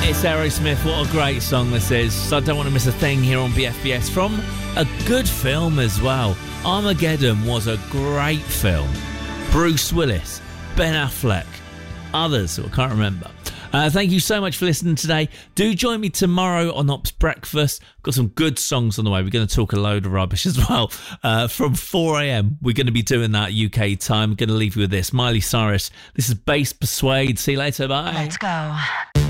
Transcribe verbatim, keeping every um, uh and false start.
It's Aerosmith. What a great song this is. So I don't want to miss a thing here on B F B S from a good film as well. Armageddon was a great film. Bruce Willis, Ben Affleck, others who I can't remember. Uh, thank you so much for listening today. Do join me tomorrow on Ops Breakfast. Got some good songs on the way. We're going to talk a load of rubbish as well. Uh, from four a.m. we're going to be doing that U K time. I'm going to leave you with this. Miley Cyrus. This is Bass Persuade. See you later. Bye. Let's go.